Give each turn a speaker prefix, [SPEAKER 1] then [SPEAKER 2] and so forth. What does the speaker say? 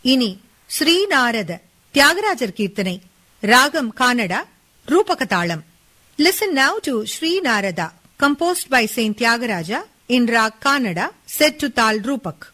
[SPEAKER 1] இனி ஸ்ரீநாரத தியாகராஜர் கீர்த்தனை, ராகம் கானடா, ரூபக தாளம். Listen now to Sri Narada, composed by Saint Tyagaraja in Rag Kannada, set to Tal Rupak.